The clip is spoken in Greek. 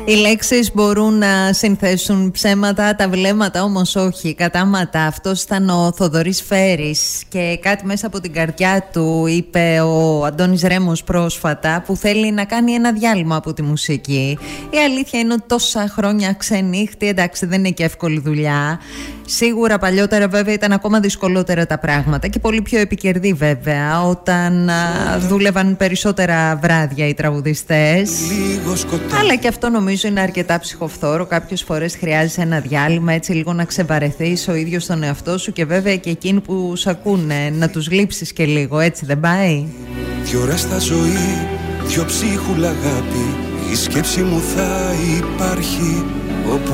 Οι λέξεις μπορούν να συνθέσουν ψέματα, τα βλέμματα όμως όχι, κατάματα. Αυτός ήταν ο Θοδωρής Φέρης και κάτι μέσα από την καρδιά του είπε ο Αντώνης Ρέμος πρόσφατα, που θέλει να κάνει ένα διάλειμμα από τη μουσική. Η αλήθεια είναι ότι τόσα χρόνια ξενύχτη, εντάξει, δεν είναι και εύκολη δουλειά. Σίγουρα παλιότερα βέβαια ήταν ακόμα δυσκολότερα τα πράγματα και πολύ πιο επικερδή βέβαια, όταν δούλευαν περισσότερα βράδια οι τραγουδιστές. Αλλά και αυτό νομίζω είναι αρκετά ψυχοφθόρο. Κάποιες φορές χρειάζεσαι ένα διάλειμμα, έτσι λίγο να ξεβαρεθείς ο ίδιος τον εαυτό σου και βέβαια και εκείνοι που σ' ακούνε, να τους λείψεις και λίγο, έτσι δεν πάει? 2 ώρες στα ζωή, 2 ψίχουλα αγάπη, η σκέψη μου θα υπάρχει όπου